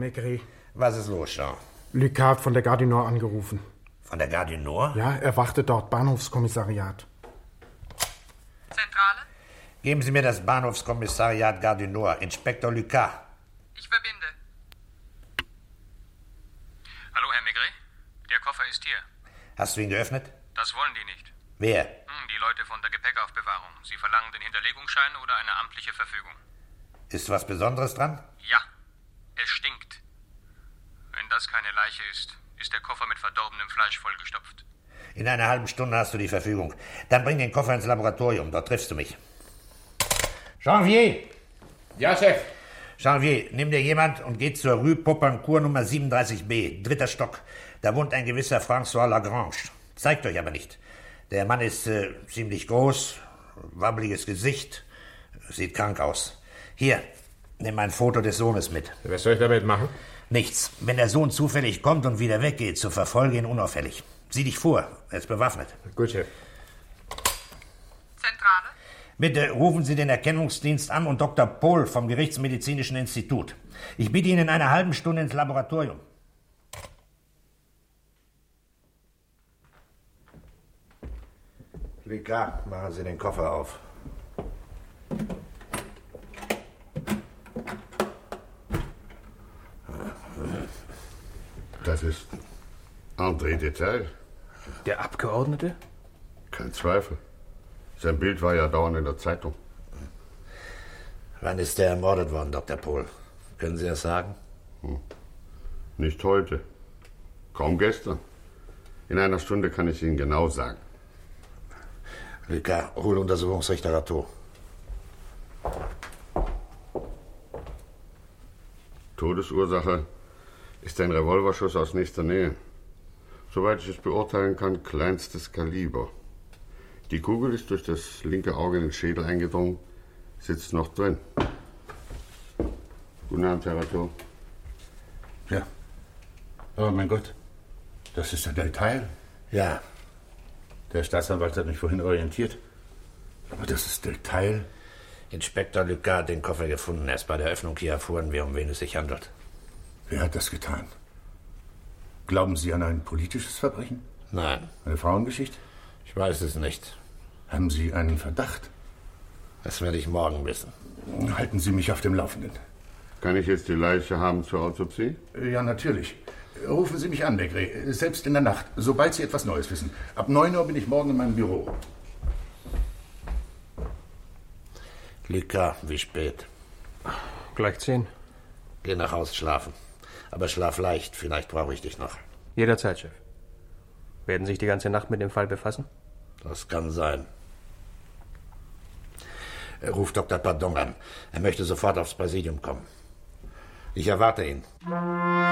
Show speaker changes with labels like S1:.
S1: Maigret.
S2: Was ist los, Jean?
S1: Lucas hat von der Gare du Nord angerufen.
S2: Von der Gare du Nord?
S1: Ja, er wartet dort, Bahnhofskommissariat.
S3: Zentrale?
S2: Geben Sie mir das Bahnhofskommissariat Gare du Nord. Inspektor Lucas.
S3: Ich verbinde.
S4: Hallo, Herr Maigret? Der Koffer ist hier.
S2: Hast du ihn geöffnet?
S4: Das wollen die nicht.
S2: Wer?
S4: Die Leute von der Gepäckaufbewahrung. Sie verlangen den Hinterlegungsschein oder eine amtliche Verfügung.
S2: Ist was Besonderes dran?
S4: Ja, es stinkt. Wenn das keine Leiche ist, ist der Koffer mit verdorbenem Fleisch vollgestopft.
S2: In einer halben Stunde hast du die Verfügung. Dann bring den Koffer ins Laboratorium, dort triffst du mich. Janvier!
S5: Ja, Chef.
S2: Janvier, nimm dir jemand und geh zur Rue Popincourt Nummer 37b, 3. Stock. Da wohnt ein gewisser François Lagrange. Zeigt euch aber nicht. Der Mann ist ziemlich groß, wabbeliges Gesicht, sieht krank aus. Hier, nimm ein Foto des Sohnes mit.
S5: Was soll ich damit machen?
S2: Nichts. Wenn der Sohn zufällig kommt und wieder weggeht, so verfolge ihn unauffällig. Sieh dich vor, er ist bewaffnet.
S5: Gut, Chef.
S3: Zentrale?
S2: Bitte rufen Sie den Erkennungsdienst an und Dr. Pohl vom Gerichtsmedizinischen Institut. Ich bitte ihn in einer halben Stunde ins Laboratorium. Lucas, machen Sie den Koffer auf.
S6: Das ist André Detail.
S5: Der Abgeordnete?
S6: Kein Zweifel. Sein Bild war ja dauernd in der Zeitung.
S2: Wann ist der ermordet worden, Dr. Pohl? Können Sie das sagen?
S6: Nicht heute. Kaum gestern. In einer Stunde kann ich Ihnen genau sagen.
S2: Lucas, hol Untersuchungsrichter Rateau.
S6: Todesursache ist ein Revolverschuss aus nächster Nähe. Soweit ich es beurteilen kann, kleinstes Kaliber. Die Kugel ist durch das linke Auge in den Schädel eingedrungen, sitzt noch drin. Guten Abend, Herr Rateau.
S7: Ja. Oh mein Gott, das ist ein Detail.
S2: Ja.
S7: Der Staatsanwalt hat mich vorhin orientiert. Aber das ist Detail.
S2: Inspektor Lucas hat den Koffer gefunden. Erst bei der Öffnung hier erfuhren wir, um wen es sich handelt.
S7: Wer hat das getan? Glauben Sie an ein politisches Verbrechen?
S2: Nein.
S7: Eine Frauengeschichte?
S2: Ich weiß es nicht.
S7: Haben Sie einen Verdacht?
S2: Das werde ich morgen wissen.
S7: Halten Sie mich auf dem Laufenden.
S6: Kann ich jetzt die Leiche haben zur Autopsie?
S7: Ja, natürlich. Rufen Sie mich an, Maigret. Selbst in der Nacht, sobald Sie etwas Neues wissen. Ab 9 Uhr bin ich morgen in meinem Büro.
S2: Lucas, wie spät?
S5: Gleich 10.
S2: Geh nach Haus schlafen. Aber schlaf leicht, vielleicht brauche ich dich noch.
S5: Jederzeit, Chef. Werden Sie sich die ganze Nacht mit dem Fall befassen?
S2: Das kann sein. Ruf Dr. Pardon an. Er möchte sofort aufs Präsidium kommen. Ich erwarte ihn.